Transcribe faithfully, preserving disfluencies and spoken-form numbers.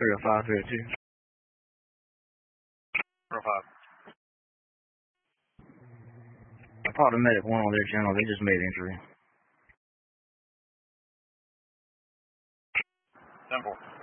three oh five, three oh two. three oh five. I called the medic one on their channel. They just made entry. Simple.